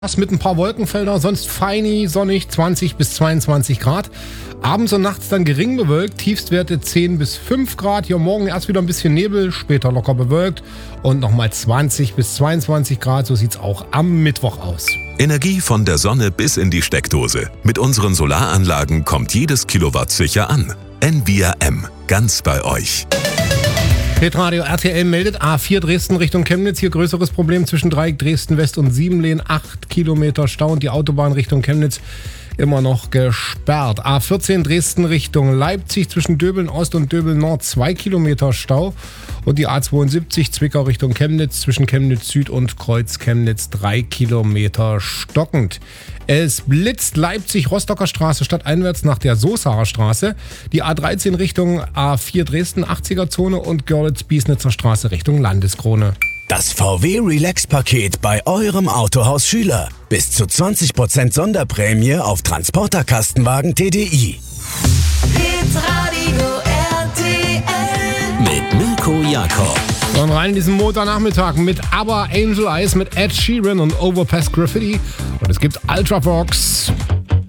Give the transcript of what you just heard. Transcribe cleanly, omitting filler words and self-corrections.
mit ein paar Wolkenfeldern, sonst feini, sonnig, 20 bis 22 Grad. Abends und nachts dann gering bewölkt, Tiefstwerte 10 bis 5 Grad. Hier morgen erst wieder ein bisschen Nebel, später locker bewölkt und nochmal 20 bis 22 Grad. So sieht's auch am Mittwoch aus. Energie von der Sonne bis in die Steckdose. Mit unseren Solaranlagen kommt jedes Kilowatt sicher an. NVRM, ganz bei euch. Hitradio RTL meldet A4 Dresden Richtung Chemnitz. Hier größeres Problem zwischen Dreieck Dresden West und Siebenlehn. 8 Kilometer Stau und die Autobahn Richtung Chemnitz immer noch gesperrt. A14 Dresden Richtung Leipzig zwischen Döbeln Ost und Döbeln Nord 2 Kilometer Stau. Und die A72 Zwickau Richtung Chemnitz zwischen Chemnitz Süd und Kreuz Chemnitz 3 Kilometer stockend. Es blitzt Leipzig-Rostocker Straße stadteinwärts nach der Sosaer Straße. Die A13 Richtung A4 Dresden 80er-Zone und Görlitz-Biesnitzer Straße Richtung Landeskrone. Das VW Relax-Paket bei eurem Autohaus Schüler. Bis zu 20% Sonderprämie auf Transporterkastenwagen TDI. Hitradio RTL Mit Mirko Jakob. Und rein in diesen Montagnachmittag mit ABBA, Angel Eyes, mit Ed Sheeran und Overpass Graffiti. Und es gibt Ultravox.